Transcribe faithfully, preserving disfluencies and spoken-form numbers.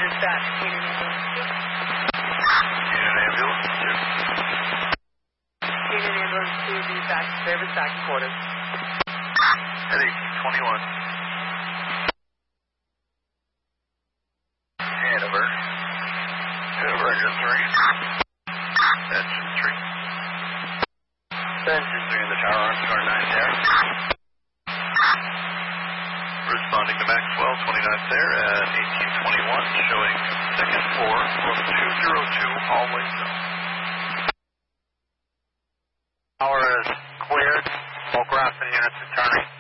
Dispatch, Canaan Ambulance Canaan Ambulance two. Canaan Ambulance two, dispatch, service back to quarters. At eighteen twenty-one. Hanover. Hanover, engine three. Engine three. Engine three in the tower on star nine there. Responding to Maxwell, twenty-ninth there at eighteen twenty-one, showing second floor from two zero two hallway zone. Tower is cleared. All ground units returning.